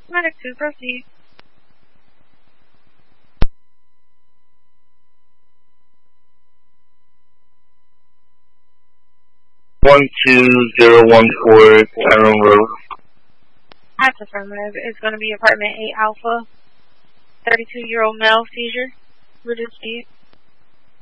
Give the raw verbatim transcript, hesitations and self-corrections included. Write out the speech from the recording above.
Medic two, proceed. one two zero one four Tyrone Road. That's affirmative. It's going to be apartment eight Alpha. thirty-two-year-old male, seizure. Reduced speed.